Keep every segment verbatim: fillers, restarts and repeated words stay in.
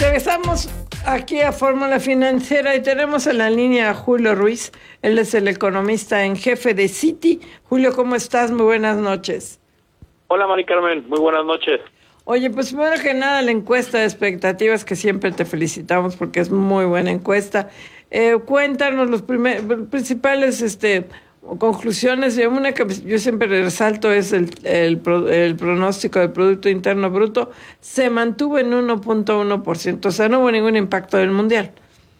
Regresamos aquí a Fórmula Financiera y tenemos en la línea a Julio Ruiz. Él es el economista en jefe de Citi. Julio, ¿cómo estás? Muy buenas noches. Hola, Mari Carmen. Muy buenas noches. Oye, pues primero que nada, la encuesta de expectativas, que siempre te felicitamos porque es muy buena encuesta. Eh, cuéntanos los primer, principales este, conclusiones. Una que yo siempre resalto es el, el, el pronóstico del Producto Interno Bruto. Se mantuvo en uno punto uno por ciento, o sea, no hubo ningún impacto del Mundial.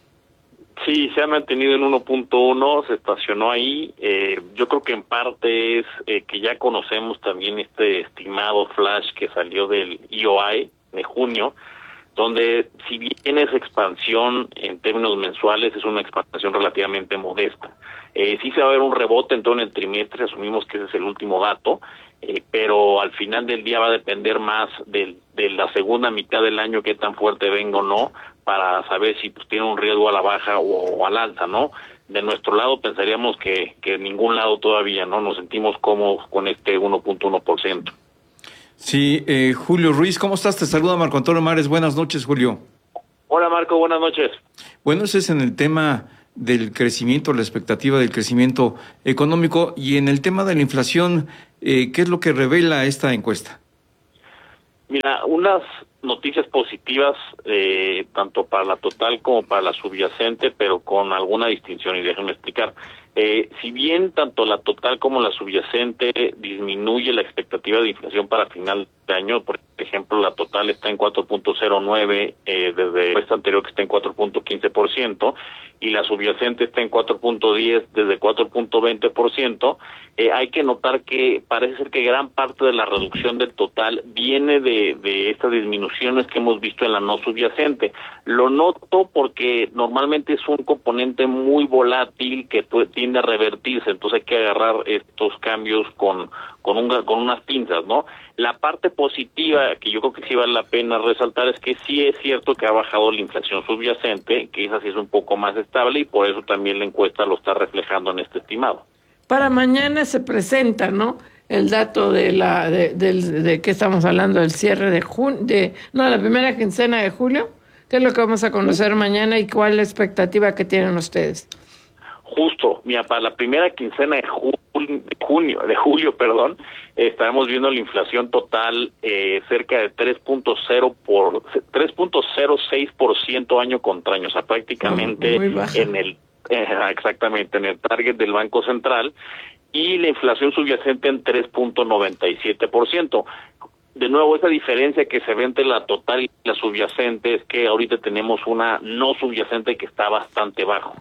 Sí, se ha mantenido en uno punto uno, se estacionó ahí. Eh, yo creo que en parte es eh, que ya conocemos también este estimado flash que salió del E O I de junio, donde si bien es expansión en términos mensuales, es una expansión relativamente modesta. Eh, sí se va a ver un rebote en todo el trimestre, asumimos que ese es el último dato, eh, pero al final del día va a depender más del, de la segunda mitad del año, qué tan fuerte venga o no, para saber si pues tiene un riesgo a la baja o, o al alza, ¿no? De nuestro lado pensaríamos que, que en ningún lado todavía, ¿no? Nos sentimos cómodos con este uno punto uno por ciento. Sí, eh, Julio Ruiz, ¿cómo estás? Te saluda Marco Antonio Mares. Buenas noches, Julio. Hola, Marco, buenas noches. Bueno, ese es en el tema del crecimiento, la expectativa del crecimiento económico, y en el tema de la inflación, eh, ¿qué es lo que revela esta encuesta? Mira, unas noticias positivas, eh, tanto para la total como para la subyacente, pero con alguna distinción, y déjenme explicar. Eh, si bien tanto la total como la subyacente disminuye la expectativa de inflación para final de año, por ejemplo, la total está en cuatro punto cero nueve, eh, desde el mes anterior que está en cuatro punto quince por ciento, y la subyacente está en cuatro punto diez desde cuatro punto veinte por ciento, eh, hay que notar que parece ser que gran parte de la reducción del total viene de, de estas disminuciones que hemos visto en la no subyacente. Lo noto porque normalmente es un componente muy volátil que tiende a revertirse, entonces hay que agarrar estos cambios con con, un, con unas pinzas, ¿no? La parte positiva, que yo creo que sí vale la pena resaltar, es que sí es cierto que ha bajado la inflación subyacente, que esa sí es un poco más estable, y por eso también la encuesta lo está reflejando en este estimado. Para mañana se presenta, ¿no?, el dato de la de, de, de qué estamos hablando, del cierre de junio, de no, la primera quincena de julio. ¿Qué es lo que vamos a conocer mañana y cuál es la expectativa que tienen ustedes? Justo, mira, para la primera quincena de junio, de junio, de julio, perdón, eh, estaremos viendo la inflación total eh, cerca de tres punto cero por tres punto cero seis por ciento año contra año, o sea, prácticamente en el eh, exactamente en el target del Banco Central, y la inflación subyacente en tres punto noventa y siete por ciento. De nuevo, esa diferencia que se ve entre la total y la subyacente es que ahorita tenemos una no subyacente que está bastante bajo.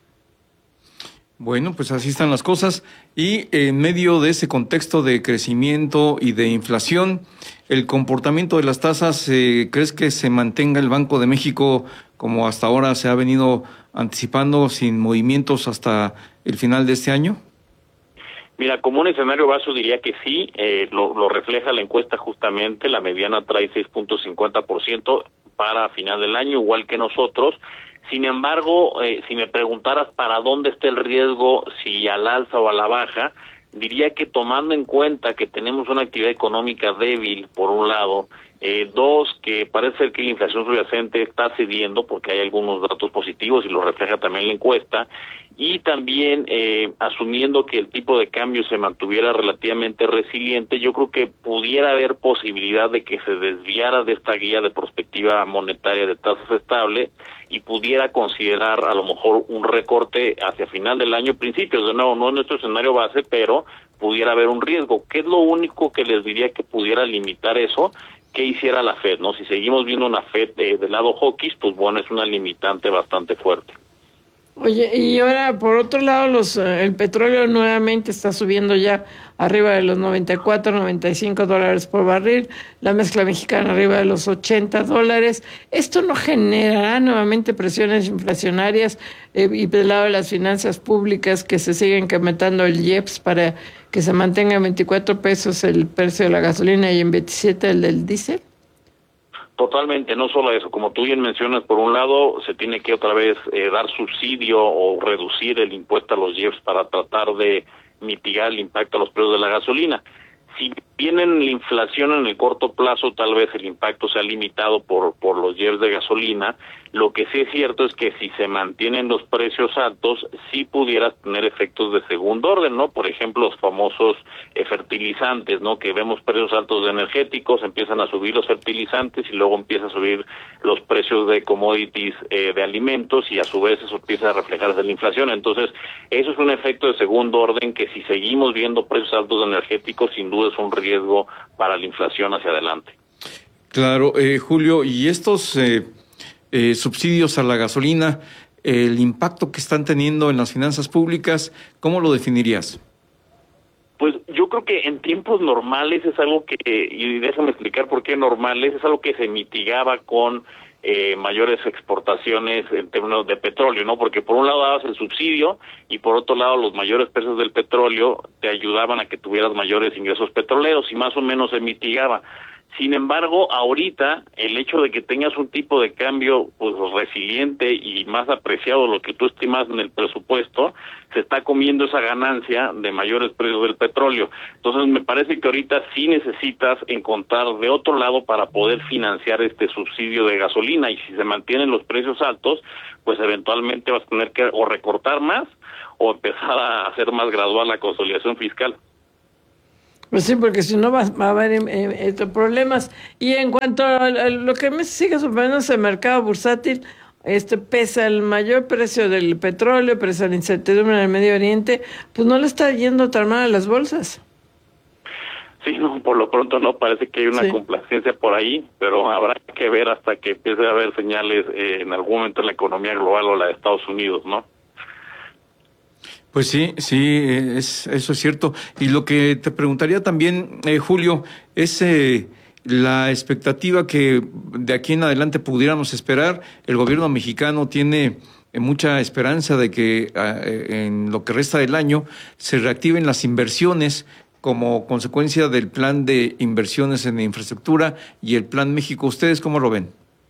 Bueno, pues así están las cosas, y en medio de ese contexto de crecimiento y de inflación, el comportamiento de las tasas, eh, ¿crees que se mantenga el Banco de México como hasta ahora se ha venido anticipando, sin movimientos hasta el final de este año? Mira, como un escenario base diría que sí, eh, lo, lo refleja la encuesta justamente, la mediana trae seis punto cincuenta por ciento para final del año, igual que nosotros. Sin embargo, eh, si me preguntaras para dónde está el riesgo, si al alza o a la baja, diría que tomando en cuenta que tenemos una actividad económica débil, por un lado, eh, dos, que parece ser que la inflación subyacente está cediendo, porque hay algunos datos positivos y lo refleja también la encuesta, y también eh, asumiendo que el tipo de cambio se mantuviera relativamente resiliente, yo creo que pudiera haber posibilidad de que se desviara de esta guía de perspectiva monetaria de tasas estables y pudiera considerar a lo mejor un recorte hacia final del año, principios, de nuevo, no es nuestro escenario base, pero pudiera haber un riesgo. ¿Qué es lo único que les diría que pudiera limitar eso? ¿Qué hiciera la Fed, no? Si seguimos viendo una Fed de, del lado hawkish, pues bueno, es una limitante bastante fuerte. Oye, y ahora, por otro lado, los el petróleo nuevamente está subiendo ya arriba de los noventa y cuatro, noventa y cinco dólares por barril, la mezcla mexicana arriba de los ochenta dólares. ¿Esto no generará nuevamente presiones inflacionarias eh, y del lado de las finanzas públicas, que se siguen incrementando el I E P S para que se mantenga en veinticuatro pesos el precio de la gasolina y en veintisiete el del diésel? Totalmente, no solo eso, como tú bien mencionas, por un lado se tiene que otra vez eh, dar subsidio o reducir el impuesto a los I E P S para tratar de mitigar el impacto a los precios de la gasolina. Si bien en la inflación en el corto plazo tal vez el impacto sea limitado por, por los yields de gasolina, lo que sí es cierto es que si se mantienen los precios altos, sí pudieras tener efectos de segundo orden, ¿no? Por ejemplo, los famosos eh, fertilizantes, ¿no? Que vemos precios altos de energéticos, empiezan a subir los fertilizantes y luego empieza a subir los precios de commodities eh, de alimentos y a su vez eso empieza a reflejarse en la inflación. Entonces, eso es un efecto de segundo orden que si seguimos viendo precios altos de energéticos, sin duda es un riesgo para la inflación hacia adelante. Claro, eh, Julio, y estos eh, eh, subsidios a la gasolina, el impacto que están teniendo en las finanzas públicas, ¿cómo lo definirías? Pues yo creo que en tiempos normales es algo que, y déjame explicar por qué normales, es algo que se mitigaba con eh, mayores exportaciones en términos de petróleo, ¿no? Porque por un lado dabas el subsidio y por otro lado los mayores precios del petróleo te ayudaban a que tuvieras mayores ingresos petroleros y más o menos se mitigaba. Sin embargo, ahorita el hecho de que tengas un tipo de cambio pues resiliente y más apreciado de lo que tú estimas en el presupuesto, se está comiendo esa ganancia de mayores precios del petróleo. Entonces me parece que ahorita sí necesitas encontrar de otro lado para poder financiar este subsidio de gasolina, y si se mantienen los precios altos, pues eventualmente vas a tener que o recortar más o empezar a hacer más gradual la consolidación fiscal. Pues sí, porque si no va, va a haber eh, eh, problemas. Y en cuanto a, a lo que me sigue sorprendiendo es el mercado bursátil, este pese al mayor precio del petróleo, pese a la incertidumbre en el Medio Oriente, pues no le está yendo tan mal a las bolsas. Sí, no, por lo pronto no, parece que hay una sí. complacencia por ahí, pero habrá que ver hasta que empiece a haber señales eh, en algún momento en la economía global o la de Estados Unidos, ¿no? Pues sí, sí, es, eso es cierto. Y lo que te preguntaría también, eh, Julio, es eh, la expectativa que de aquí en adelante pudiéramos esperar. El gobierno mexicano tiene eh, mucha esperanza de que eh, en lo que resta del año se reactiven las inversiones como consecuencia del plan de inversiones en infraestructura y el Plan México. ¿Ustedes cómo lo ven?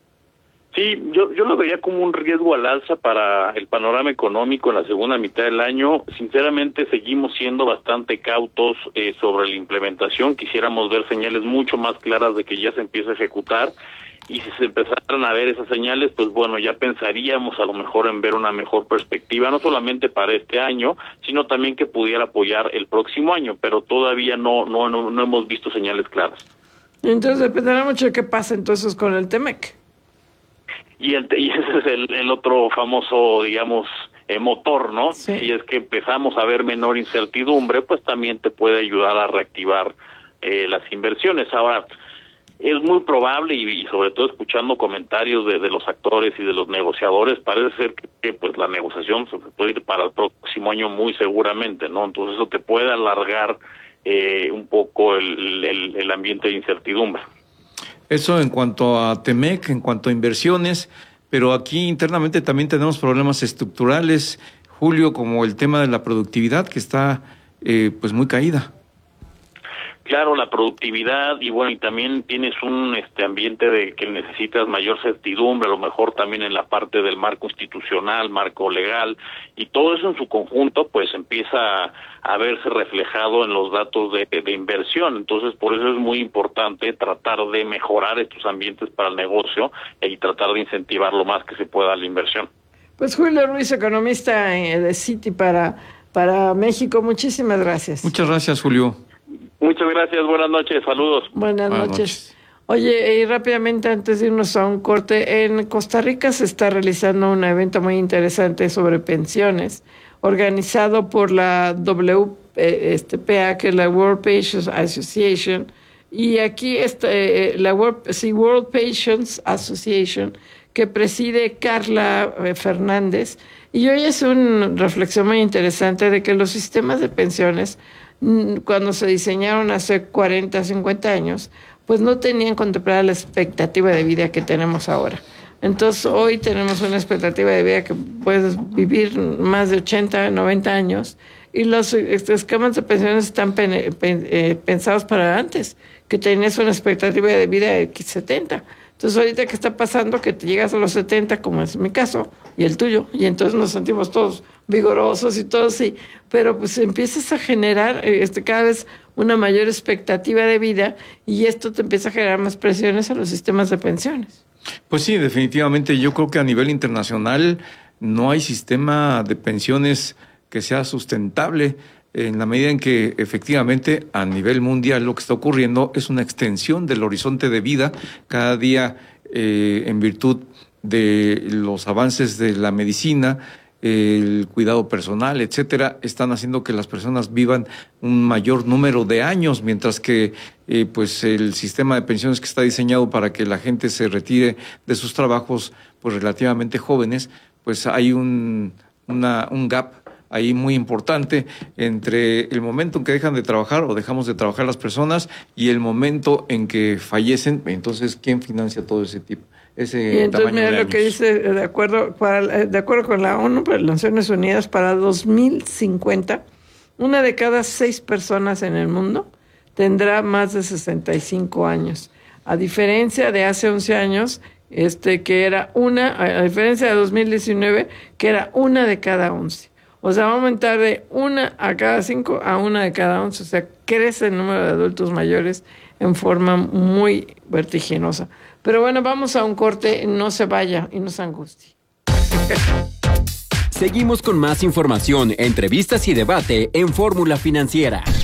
Sí, yo yo lo veía como un riesgo al alza para el panorama económico en la segunda mitad del año. Sinceramente, seguimos siendo bastante cautos eh, sobre la implementación. Quisiéramos ver señales mucho más claras de que ya se empieza a ejecutar. Y si se empezaran a ver esas señales, pues bueno, ya pensaríamos a lo mejor en ver una mejor perspectiva, no solamente para este año, sino también que pudiera apoyar el próximo año, pero todavía no no no, no hemos visto señales claras. Entonces dependerá mucho de qué pasa entonces con el Temec. Y, el, y ese es el, el otro famoso, digamos, eh, motor, ¿no? Sí. Si es que empezamos a ver menor incertidumbre, pues también te puede ayudar a reactivar eh, las inversiones. Ahora, es muy probable, y, y sobre todo escuchando comentarios de, de los actores y de los negociadores, parece ser que, que pues la negociación se puede ir para el próximo año muy seguramente, ¿no? Entonces eso te puede alargar eh, un poco el, el, el ambiente de incertidumbre. Eso en cuanto a Temec, en cuanto a inversiones, pero aquí internamente también tenemos problemas estructurales, Julio, como el tema de la productividad que está eh, pues muy caída. Claro, la productividad y bueno, y también tienes un este ambiente de que necesitas mayor certidumbre, a lo mejor también en la parte del marco institucional, marco legal, y todo eso en su conjunto pues empieza a verse reflejado en los datos de, de inversión. Entonces, por eso es muy importante tratar de mejorar estos ambientes para el negocio y tratar de incentivar lo más que se pueda la inversión. Pues Julio Ruiz, economista de Citi para, para México, muchísimas gracias. Muchas gracias, Julio. Muchas gracias, buenas noches, saludos. Buenas, buenas noches. noches. Oye, y rápidamente antes de irnos a un corte, en Costa Rica se está realizando un evento muy interesante sobre pensiones, organizado por la W P A, que es la World Pensions Association, y aquí está eh, la World, sí, World Pensions Association, que preside Carla eh, Fernández, y hoy es una reflexión muy interesante de que los sistemas de pensiones, cuando se diseñaron hace cuarenta, cincuenta años, pues no tenían contemplada la expectativa de vida que tenemos ahora. Entonces, hoy tenemos una expectativa de vida que puedes vivir más de ochenta, noventa años, y los esquemas de pensiones están pen, pen, eh, pensados para antes, que tenías una expectativa de vida de setenta. Entonces, ahorita que está pasando que te llegas a los setenta, como es mi caso, y el tuyo, y entonces nos sentimos todos vigorosos y todo así, pero pues empiezas a generar este, cada vez una mayor expectativa de vida y esto te empieza a generar más presiones a los sistemas de pensiones. Pues sí, definitivamente yo creo que a nivel internacional no hay sistema de pensiones que sea sustentable en la medida en que efectivamente a nivel mundial lo que está ocurriendo es una extensión del horizonte de vida cada día eh, en virtud de los avances de la medicina, el cuidado personal, etcétera, están haciendo que las personas vivan un mayor número de años, mientras que eh, pues el sistema de pensiones que está diseñado para que la gente se retire de sus trabajos pues relativamente jóvenes, pues hay un, una, un gap ahí muy importante entre el momento en que dejan de trabajar o dejamos de trabajar las personas y el momento en que fallecen. Entonces, ¿quién financia todo ese tipo? Ese y entonces tamaño mira de lo años? que dice, de acuerdo, para, de acuerdo con la ONU, para las Naciones Unidas, para dos mil cincuenta, una de cada seis personas en el mundo tendrá más de sesenta y cinco años. A diferencia de hace once años, este que era una, a diferencia de dos mil diecinueve, que era una de cada once. O sea, va a aumentar de una a cada cinco a una de cada once. O sea, crece el número de adultos mayores en forma muy vertiginosa. Pero bueno, vamos a un corte. No se vaya y no se angustie. Seguimos con más información, entrevistas y debate en Fórmula Financiera.